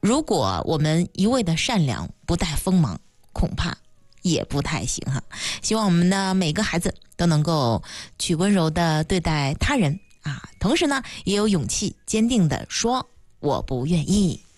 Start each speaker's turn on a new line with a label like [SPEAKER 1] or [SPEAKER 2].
[SPEAKER 1] 如果我们一味的善良不带锋芒，恐怕也不太行哈。希望我们的每个孩子都能够去温柔的对待他人啊，同时呢，也有勇气坚定的说我不愿意。